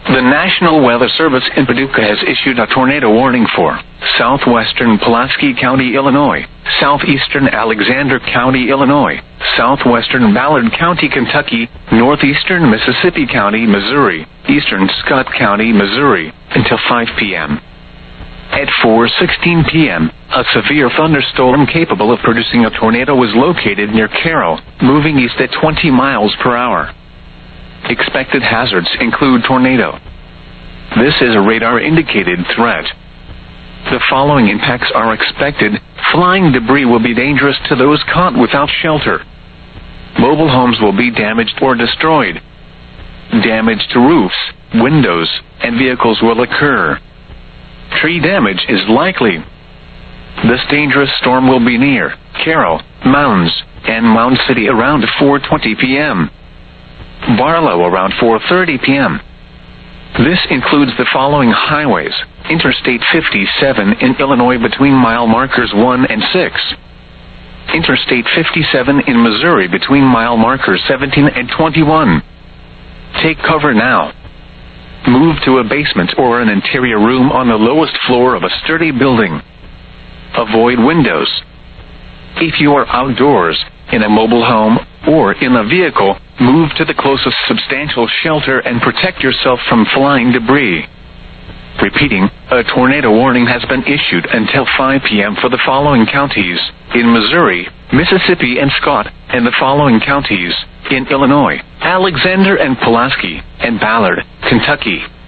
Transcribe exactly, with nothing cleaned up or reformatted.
The National Weather Service in Paducah has issued a tornado warning for southwestern Pulaski County, Illinois, southeastern Alexander County, Illinois, southwestern Ballard County, Kentucky, northeastern Mississippi County, Missouri, eastern Scott County, Missouri, until five p.m. At four sixteen p.m., a severe thunderstorm capable of producing a tornado was located near Carroll, moving east at twenty miles per hour. Expected hazards include tornado. This is a radar-indicated threat. The following impacts are expected. Flying debris will be dangerous to those caught without shelter. Mobile homes will be damaged or destroyed. Damage to roofs, windows, and vehicles will occur. Tree damage is likely. This dangerous storm will be near Carroll, Mounds, and Mound City around four twenty p.m. Barlow around four thirty p.m. This includes the following highways: Interstate fifty-seven in Illinois between mile markers one and six. Interstate fifty-seven in Missouri between mile markers seventeen and twenty-one. Take cover now. Move to a basement or an interior room on the lowest floor of a sturdy building. Avoid windows. If you are outdoors, in a mobile home, or in a vehicle, move to the closest substantial shelter and protect yourself from flying debris. Repeating, a tornado warning has been issued until five p.m. for the following counties: in Missouri, Mississippi and Scott, and the following counties: in Illinois, Alexander and Pulaski, and Ballard, Kentucky.